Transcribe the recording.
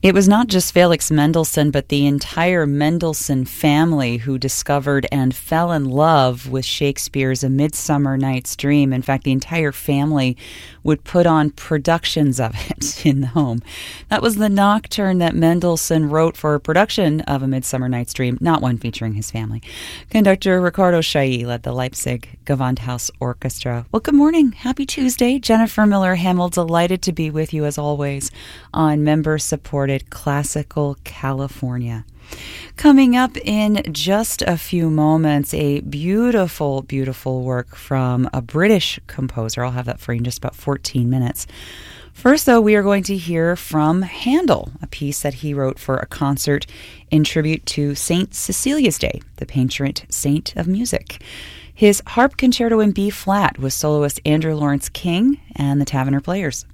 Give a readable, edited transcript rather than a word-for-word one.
It was not just Felix Mendelssohn, but the entire Mendelssohn family who discovered and fell in love with Shakespeare's A Midsummer Night's Dream. In fact, the entire family would put on productions of it in the home. That was the nocturne that Mendelssohn wrote for a production of A Midsummer Night's Dream, not one featuring his family. Conductor Ricardo Chailly led the Leipzig Gewandhaus Orchestra. Well, good morning. Happy Tuesday. Jennifer Miller-Hamill, delighted to be with you as always on member-supported Classical California. Coming up in just a few moments, a beautiful, beautiful work from a British composer. I'll have that for you in just about 14 minutes. First, though, we are going to hear from Handel, a piece that he wrote for a concert in tribute to St. Cecilia's Day, the patron saint of music. His harp concerto in B-flat with soloist Andrew Lawrence King and the Tavener Players.